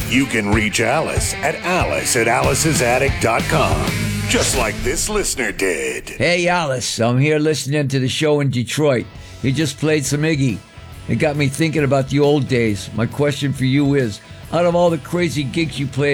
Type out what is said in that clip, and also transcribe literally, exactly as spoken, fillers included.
You can reach Alice at alice at alice's attic dot com, just like this listener did. Hey, Alice, I'm here listening to the show in Detroit. You just played some Iggy. It got me thinking about the old days. My question for you is, out of all the crazy gigs you played,